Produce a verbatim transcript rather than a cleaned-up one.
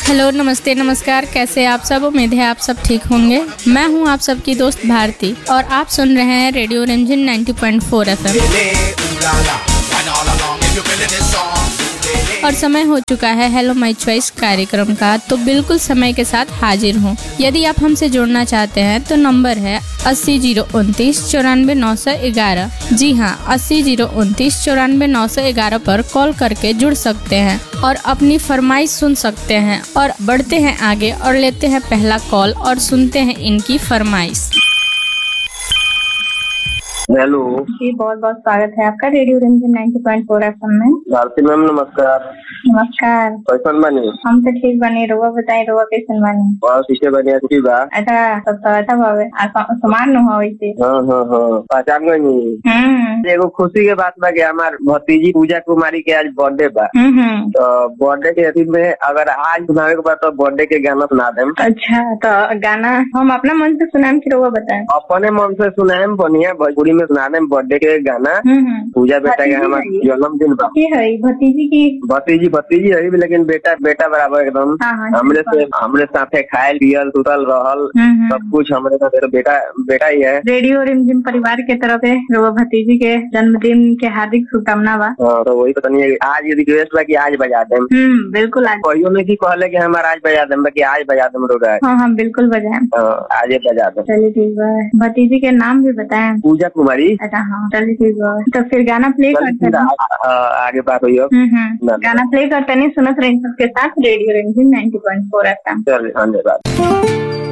Hello, नमस्ते, नमस्कार। कैसे आप सब? उम्मीद है आप सब ठीक होंगे। मैं हूं आप सबकी दोस्त भारती और आप सुन रहे हैं रेडियो रिमझिम नाइंटी पॉइंट फोर एफ एम। और समय हो चुका है हेलो माय चॉइस कार्यक्रम का, तो बिल्कुल समय के साथ हाजिर हूँ। यदि आप हमसे जुड़ना चाहते हैं तो नंबर है अस्सी जीरो उनतीस चौरानवे नौ सौ ग्यारह। जी हाँ, अस्सी जीरो उनतीस चौरानवे नौ सौ ग्यारह पर कॉल करके जुड़ सकते हैं और अपनी फरमाइश सुन सकते हैं। और बढ़ते हैं आगे और लेते हैं पहला कॉल और सुनते हैं इनकी फरमाइश। हेलो जी, बहुत बहुत स्वागत है आपका रेडियो रिमझिम नाइंटी पॉइंट फोर एफएम में। भारती मैम नमस्कार। नमस्कार। कैसन बनी? हम तो ठीक बनी। रुआ बताई, रुआ कैसन बनी? बहुत पीछे बनी अच्छी बा। अच्छा, सब तो अच्छा भावे समान न हो वैसे। हाँ हाँ हाँ, पहचान गई नहीं। हम्म एगो खुशी के बात बा कि हमार भतीजी पूजा कुमारी के आज बर्थडे बा। हम्म हम्म। तो बर्थडे के अतीत में अगर आज सुनावे के बाद तो बर्थडे के गाना सुना देम। अच्छा, तो गाना हम अपना मन से सुनाएम कि रुआ बताएं? अपने मन से सुनाएम, बढ़िया भोजपुरी में सुना देम बर्थडे के गाना। हम्म पूजा बेटा के हमारे जन्मदिन बा। की है भतीजी की? भतीजी भतीजी है लेकिन बेटा बेटा बराबर एकदम। हाँ, हाँ, हमरे से हमरे साथे खायल पियल सुतल रहल हम्म, सब कुछ हमरे साथे। बेटा बेटा ही है। रेडियो रिमझिम परिवार के तरफ से रुआ भतीजी के जन्मदिन के हार्दिक शुभकामना बा। हाँ, तो वही पता नहीं है आज ये रिक्वेस्ट बा कि आज बजा देम। हम्म बिल्कुल आज। कहियो में की कहले कि हमारा आज बजा देम कि आज बजा देम रोगा। हाँ हाँ बिल्कुल बजाएं। आज ये बजा देम। चलिए ठीक है। भतीजी के नाम भी बताएं। पूजा कुमारी। अच्छा हाँ, चलिए ठीक है। तो फिर गाना प्ले करते हैं। आगे बात हुई। हम्म हम्म गाना प्ले करते नहीं, सुनत रही सबके साथ रेडियो रिमझिम नाइंटी पॉइंट फोर एफएम। चलिए धन्यवाद।